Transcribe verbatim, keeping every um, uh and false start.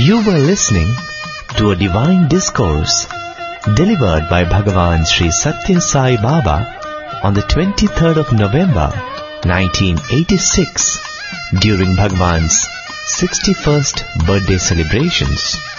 You were listening to a divine discourse delivered by Bhagavan Sri Satya Sai Baba on the twenty-third of November nineteen eighty-six during Bhagavan's sixty-first birthday celebrations.